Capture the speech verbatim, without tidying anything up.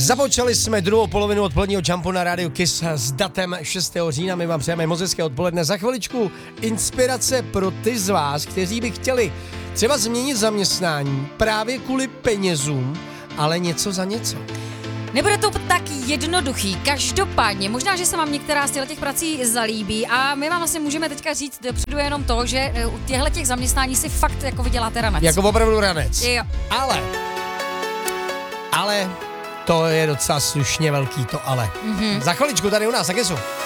Započali jsme druhou polovinu odpoledního jumpu na rádiu Kiss s datem šestého října. My vám přejeme moc hezké odpoledne. Za chviličku inspirace pro ty z vás, kteří by chtěli třeba změnit zaměstnání právě kvůli penězům, ale něco za něco. Nebude to tak jednoduchý. Každopádně, možná, že se vám některá z těch prací zalíbí a my vám vlastně můžeme teďka říct dopředu jenom to, že u těchto těch zaměstnání si fakt jako vyděláte ranec. Jako opravdu ranec. Jo. Ale, ale, to je docela slušně velký to ale. Mm-hmm. Za chviličku tady u nás, tak je